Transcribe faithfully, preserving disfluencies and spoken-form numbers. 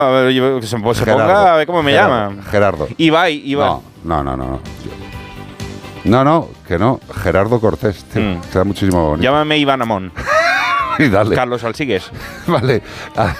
A ver, yo- que se, pues se ponga a ver cómo me Gerardo, llama. Gerardo. Ibai, Ibai. No, no, no, no. No, no, no, que no. Gerardo Cortés. Tío, Mm. queda muchísimo bonito. Llámame Iván Amón. Y dale. Carlos Alsigues. Vale. A-